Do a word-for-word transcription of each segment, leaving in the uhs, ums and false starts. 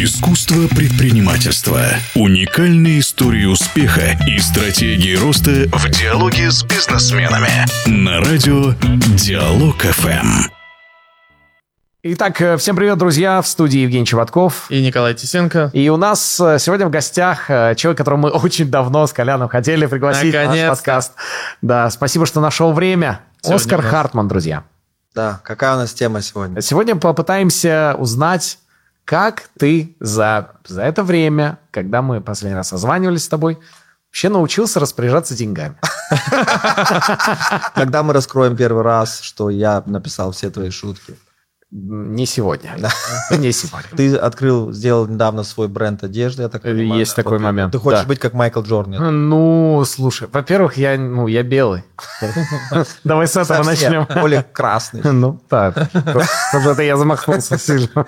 Искусство предпринимательства. Уникальные истории успеха и стратегии роста в диалоге с бизнесменами. На радио Диалог эф эм. Итак, всем привет, друзья! В студии Евгений Чеботков. И Николай Тисенко. И у нас сегодня в гостях человек, которого мы очень давно с Коляном хотели пригласить в наш подкаст. Да, спасибо, что нашел время. Сегодня Оскар Хартман, друзья. Да, какая у нас тема сегодня? Сегодня попытаемся узнать, как ты за, за это время, когда мы последний раз созванивались с тобой, вообще научился распоряжаться деньгами. Когда мы раскроем первый раз, что я написал все твои шутки? Не сегодня. Не сегодня. Ты открыл, сделал недавно свой бренд одежды, я так понимаю. Есть такой момент. Ты хочешь быть как Майкл Джордан? Ну, слушай, во-первых, я, ну, я белый. Давай с этого начнем. Более красный. Ну, так. Просто я замахнулся сильно.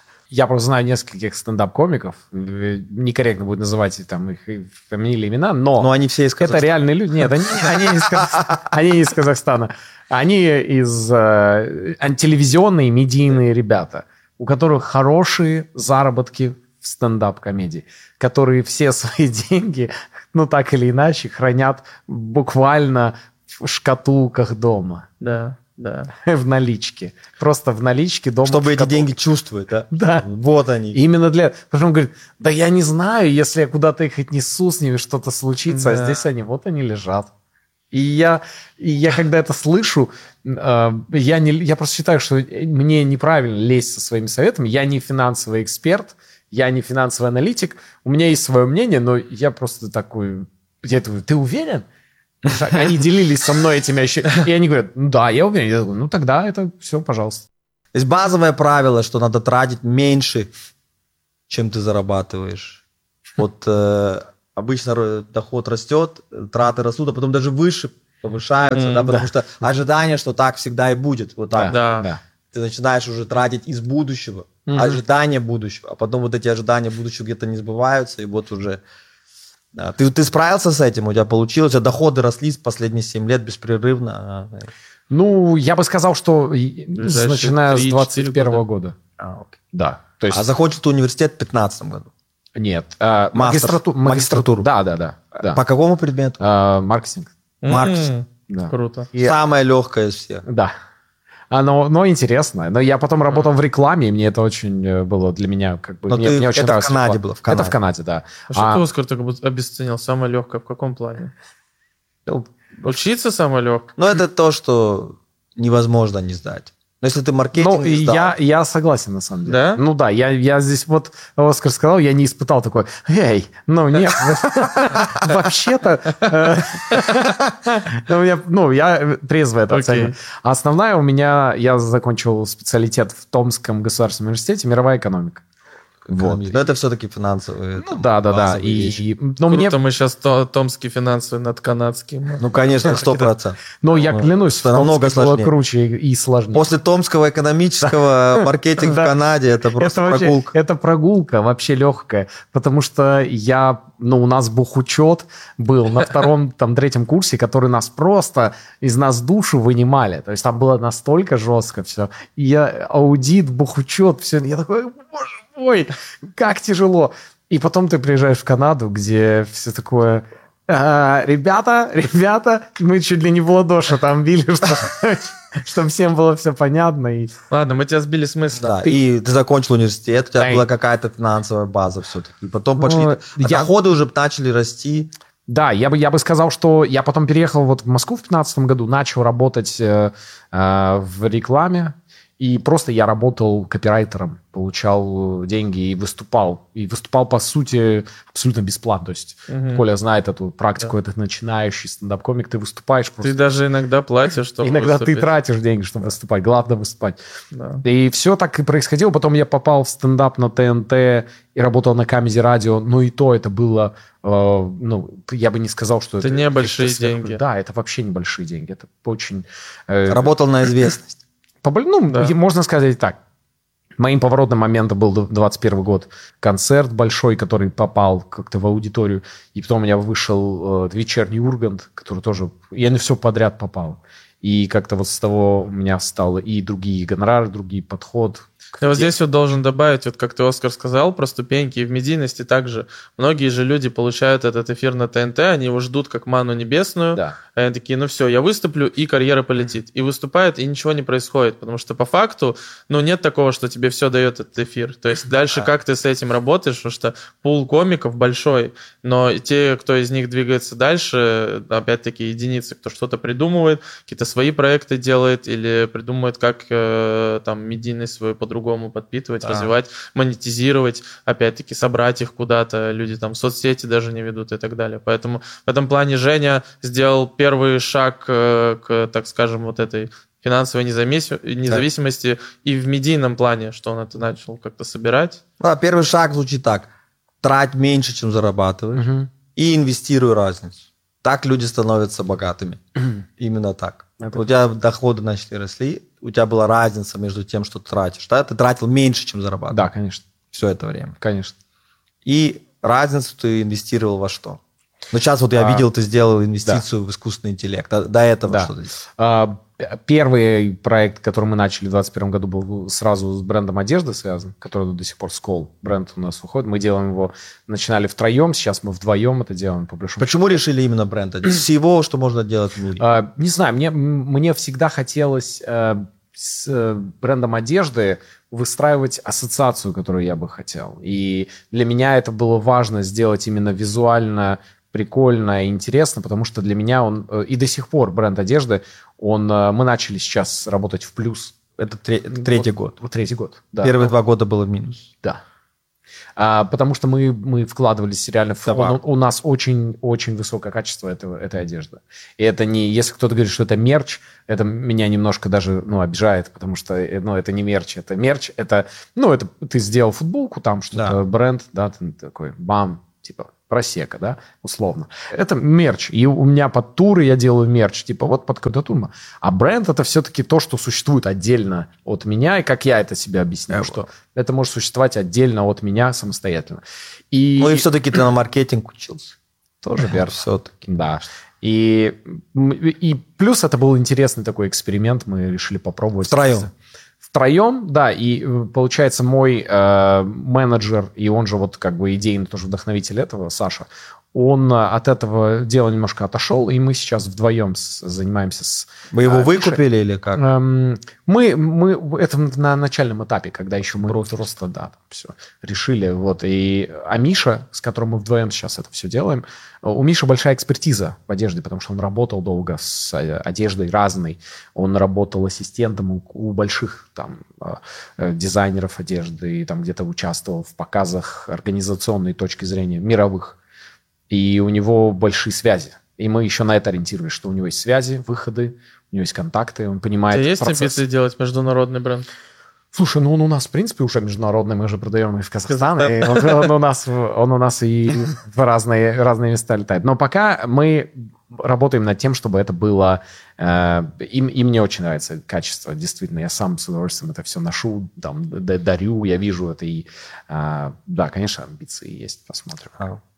Я просто знаю нескольких стендап-комиков. Некорректно будет называть там их фамилии, имена, но... Но они все из Казахстана. Это реальные люди. Нет, они, они, из, Казахстана. они из Казахстана. Они из э, телевизионные, медийные ребята, у которых хорошие заработки в стендап-комедии, которые все свои деньги, ну так или иначе, хранят буквально в шкатулках дома. Да. Да. В наличке. Просто в наличке дома. Чтобы эти деньги чувствовать, да? Да. Вот они. Именно для... Потому что он говорит, да я не знаю, если я куда-то их отнесу, с ними что-то случится, да. А здесь они, вот они лежат. И я, и я когда это слышу, э, я, не, я просто считаю, что мне неправильно лезть со своими советами. Я не финансовый эксперт, я не финансовый аналитик. У меня есть свое мнение, но я просто такой... Я говорю, ты уверен? Они делились со мной этими ощущениями. И они говорят, ну да, я уверен. Я говорю, ну тогда это все, пожалуйста. Есть базовое правило, что надо тратить меньше, чем ты зарабатываешь. Вот э, обычно доход растет, траты растут, а потом даже выше повышаются, mm, да, потому да. что ожидание, что так всегда и будет. Вот так. Да, да. Ты начинаешь уже тратить из будущего, mm-hmm. ожидания будущего, а потом вот эти ожидания будущего где-то не сбываются, и вот уже... Да. Ты, ты справился с этим? У тебя получилось? У тебя доходы росли последние семь лет беспрерывно? Ну, я бы сказал, что Ближайшие начиная с двадцать первого года. А, окей. Да. То есть... А закончил ты университет в пятнадцатом году? Нет. А, магистрату... Магистратуру? Да, да, да, да. По какому предмету? А, маркетинг. Маркетинг. Да. Круто. И... Самое легкое из всех. Да. Оно, но интересно. Но я потом работал в рекламе, и мне это очень было для меня как бы... Но мне, ты, мне очень это в Канаде было? В Канаде. Это в Канаде, да. А что а... ты, Оскар, так обесценил? Самое легкое в каком плане? Учиться самое легкое? Ну, это то, что невозможно не сдать. Но если ты маркетинг ну, сдал... я, я согласен, на самом деле. Да? Ну да, я, я здесь вот, Оскар сказал, я не испытал такой, эй, ну нет, вообще-то, ну я трезво это оцениваю. А основная у меня, я закончил специалитет в Томском государственном университете, мировая экономика. Вот. Но это все-таки финансовые. Ну да, да, да. И, и, но Круто, мне... мы сейчас то, томский финансовый над канадским. Ну, конечно, сто процентов. Ну, я клянусь, что намного сложнее. Круче и сложнее. После томского экономического маркетинга в Канаде это просто прогулка. Это прогулка вообще легкая, потому что я, ну, у нас бухучет был на втором, там, третьем курсе, который нас просто из нас душу вынимали. То есть там было настолько жестко все. И я аудит, бухучет, все. Я такой, боже ой, как тяжело. И потом ты приезжаешь в Канаду, где все такое... А, ребята, ребята, мы чуть ли не в ладоши там били, чтобы всем было все понятно. И... Ладно, мы тебя сбили с мысли. Да, ты... И ты закончил университет, у тебя да, была какая-то финансовая база все-таки. И потом ну, пошли... А я... доходы уже начали расти. Да, я бы, я бы сказал, что я потом переехал вот в Москву в пятнадцатом году, начал работать э, э, в рекламе. И просто я работал копирайтером, получал деньги и выступал. И выступал, по сути, абсолютно бесплатно. То есть угу. Коля знает эту практику, да. Этот начинающий стендап-комик, ты выступаешь просто... Ты даже иногда платишь, чтобы Иногда выступить. Ты тратишь деньги, чтобы выступать. Главное выступать. Да. И все так и происходило. Потом я попал в стендап на ТНТ и работал на Comedy Radio. Ну и то это было... Э, ну, я бы не сказал, что это... Это небольшие деньги. Да, это вообще небольшие деньги. Это очень... Э, Работал на известность. Ну, да. Можно сказать так. Моим поворотным моментом был двадцать первый год. Концерт большой, который попал как-то в аудиторию. И потом у меня вышел э, вечерний Ургант, который тоже... Я на все подряд попал. И как-то вот с того у меня стало и другие гонорары, другие подход. Я вот здесь вот должен добавить, вот как ты, Оскар, сказал про ступеньки, и в медийности также. Многие же люди получают этот эфир на ТНТ, они его ждут как ману небесную, Да. а они такие, ну все, я выступлю, и карьера полетит. И выступает, и ничего не происходит, потому что по факту, ну, нет такого, что тебе все дает этот эфир. То есть дальше как ты с этим работаешь, потому что пул комиков большой, но те, кто из них двигается дальше, опять-таки единицы, кто что-то придумывает, какие-то свои проекты делает или придумывает, как э, там медийность свою по-другому подпитывать, Да. развивать, монетизировать, опять-таки собрать их куда-то, люди там соцсети даже не ведут и так далее. Поэтому в этом плане Женя сделал первый шаг э, к, так скажем, вот этой финансовой независимости, независимости и в медийном плане, что он это начал как-то собирать. Да, первый шаг звучит так. Трать меньше, чем зарабатываешь, Мгм. и инвестируй разницу. Так люди становятся богатыми. Именно так. Это- У тебя доходы начали росли, у тебя была разница между тем, что ты тратишь. Да? Ты тратил меньше, чем зарабатывал. Да, конечно, Все это время. конечно. И разницу ты инвестировал во что? Ну, сейчас вот я А, видел, ты сделал инвестицию в искусственный интеллект. До, до этого Да. что ты делал? А, Первый проект, который мы начали в двадцать первом году, был сразу с брендом одежды связан, который до сих пор Скол. Бренд у нас выходит. Мы делаем его, начинали втроем, сейчас мы вдвоем это делаем по большому. Почему решили именно бренд? Из всего, что можно делать в мире. А, Не знаю, мне, мне всегда хотелось э, с э, брендом одежды выстраивать ассоциацию, которую я бы хотел. И для меня это было важно сделать именно визуально прикольно и интересно, потому что для меня он э, и до сих пор бренд одежды, он, э, мы начали сейчас работать в плюс. Это, тре- это третий год. Вот Третий год, да. Первые два года было в минус. Да. А, потому что мы, мы вкладывались реально в... Товар. Он- у нас очень-очень высокое качество этого, этой одежды. И это не... Если кто-то говорит, что это мерч, это меня немножко даже ну, обижает, потому что э, ну, это не мерч, это мерч. Это, ну, это ты сделал футболку, там что-то, Да. бренд, да, ты такой, бам, типа просека, да, условно. Это мерч. И у меня под туры я делаю мерч, типа вот под какой-то турма. А бренд это все-таки то, что существует отдельно от меня, и как я это себе объяснил, Вот. что это может существовать отдельно от меня самостоятельно. И Ну и все-таки ты на маркетинг учился. тоже верно. Все-таки. Да. И, и плюс это был интересный такой эксперимент, мы решили попробовать. Втроем. Втроем, да, и э, получается мой э, менеджер, и он же вот как бы идейный тоже вдохновитель этого, Саша, он э, от этого дела немножко отошел, и мы сейчас вдвоем с- занимаемся с... Вы его а, выкупили или как? Эм, Мы, мы, это на начальном этапе, когда еще мы просто, да, там все решили, вот, и, а Миша, с которым мы вдвоем сейчас это все делаем, у Миши большая экспертиза в одежде, потому что он работал долго с э, одеждой разной, он работал ассистентом у, у больших там э, дизайнеров одежды, и там где-то участвовал в показах организационной точки зрения, мировых, и у него большие связи. И мы еще на это ориентировались, что у него есть связи, выходы, у него есть контакты, он У понимает тебя есть процесс. амбиции делать международный бренд? Слушай, ну он у нас, в принципе, уже международный, мы же продаем и в Казахстан, и он, он у нас, он у нас и в разные, разные места летает. Но пока мы работаем над тем, чтобы это было... Э, и, и мне очень нравится качество, действительно, я сам с удовольствием это все ношу, там, д- дарю, я вижу это, и э, да, конечно, амбиции есть, посмотрим.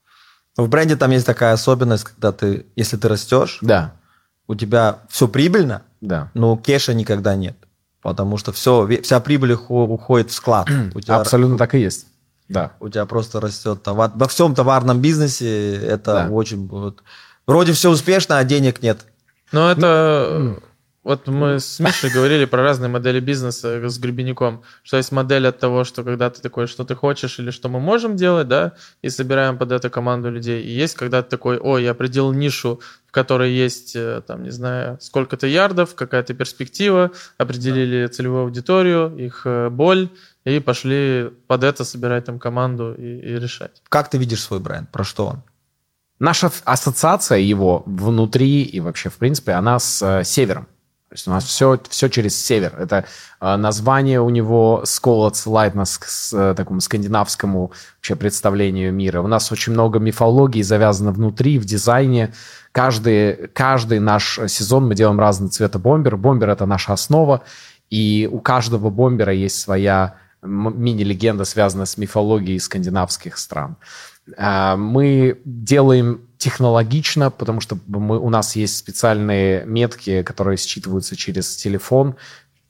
В бренде там есть такая особенность, когда ты, если ты растешь, Да, у тебя все прибыльно, да. но кеша никогда нет. Потому что все, вся прибыль ухо- уходит в склад. У тебя, Абсолютно так и есть. Да. у тебя просто растет товар. Во всем товарном бизнесе это Да. очень... Вот, вроде все успешно, а денег нет. Ну, это... Вот мы с Мишей говорили про разные модели бизнеса с Гребенником, что есть модель от того, что когда ты такой, что ты хочешь или что мы можем делать, да, и собираем под это команду людей. И есть, когда ты такой, ой, я определил нишу, в которой есть, э, там, не знаю, сколько-то ярдов, какая-то перспектива, определили целевую аудиторию, их э, боль, и пошли под это собирать там команду и, и решать. Как ты видишь свой бренд? Про что он? Наша ассоциация его внутри и вообще, в принципе, она с э, севером. То есть у нас все, все через север. Это э, название у него Скол отсылает нас к с, э, такому скандинавскому вообще представлению мира. У нас очень много мифологии завязано внутри, в дизайне. Каждый, каждый наш сезон мы делаем разные цвета бомбер. Бомбер – это наша основа. И у каждого бомбера есть своя м- мини-легенда, связанная с мифологией скандинавских стран. Э, мы делаем технологично, потому что мы, у нас есть специальные метки, которые считываются через телефон.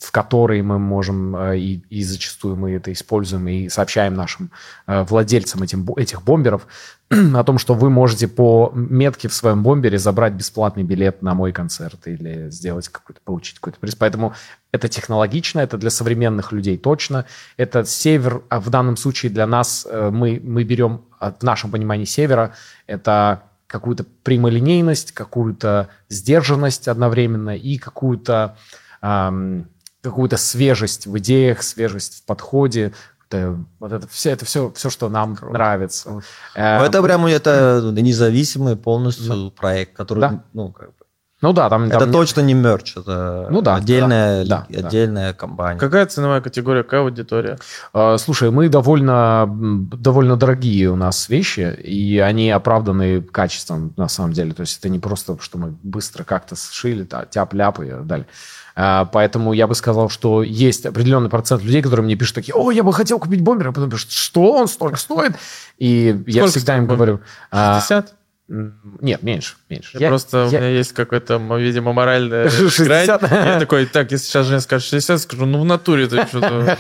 в который мы можем, и, и зачастую мы это используем и сообщаем нашим владельцам этим, этих бомберов, о том, что вы можете по метке в своем бомбере забрать бесплатный билет на мой концерт или сделать какой-то, получить какой-то приз. Поэтому это технологично, это для современных людей точно. Это север, а в данном случае для нас, мы, мы берем, в нашем понимании севера, это какую-то прямолинейность, какую-то сдержанность одновременно и какую-то, эм, какую-то свежесть в идеях, свежесть в подходе. Вот это все, это все, все, что нам нравится. Это прямо это независимый полностью да. проект, который, да. ну, как бы, ну да, там это там точно не мерч, это ну, да, отдельная, да, отдельная да. компания. Какая ценовая категория, какая аудитория? Слушай, мы довольно, довольно дорогие у нас вещи, и они оправданы качеством на самом деле. То есть это не просто, что мы быстро как-то сшили, тяп-ляп и далее. Поэтому я бы сказал, что есть определенный процент людей, которые мне пишут такие: о, я бы хотел купить бомбер, а потом пишут: что он столько стоит? И Сколько я всегда им говорю... шестьдесят? Нет, меньше, меньше. Я, я, просто я... у меня есть какое-то, видимо, моральное грань. Я такой: так, если сейчас Женя скажет шестьдесят, скажу: ну в натуре ты что-то...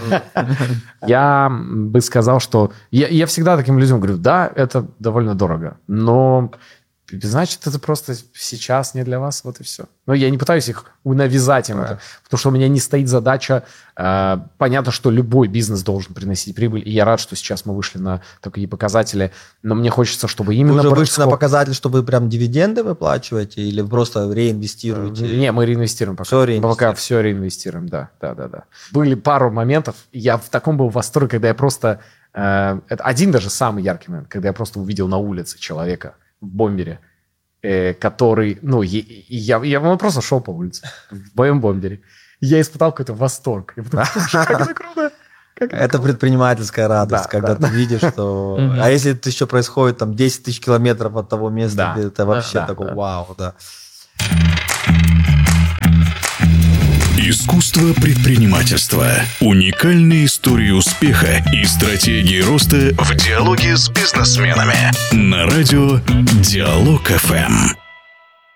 Я бы сказал, что... Я, я всегда таким людям говорю: да, это довольно дорого, но... Значит, это просто сейчас не для вас, вот и все. Но я не пытаюсь их навязать им, это, потому что у меня не стоит задача. Э, понятно, что любой бизнес должен приносить прибыль, и я рад, что сейчас мы вышли на такие показатели, но мне хочется, чтобы именно... Вы уже вышли на показатель, что вы прям дивиденды выплачиваете или просто реинвестируете? Не, мы реинвестируем пока. Все реинвестируем. Пока все реинвестируем, да, да, да, да. Были пару моментов, я в таком был восторге, когда я просто... Э, это один даже самый яркий момент, когда я просто увидел на улице человека в бомбере, э, который, ну, и, и я, я он просто шел по улице в моем бомбере. Я испытал какой-то восторг. Я подумал: как это круто! Как это это круто. Предпринимательская радость, Да, когда да, ты да. видишь, что... А если это еще происходит там десять тысяч километров от того места, Да, где это вообще да, такой да. вау, да. Искусство предпринимательства. Уникальные истории успеха и стратегии роста в диалоге с бизнесменами. На радио Диалог эф эм.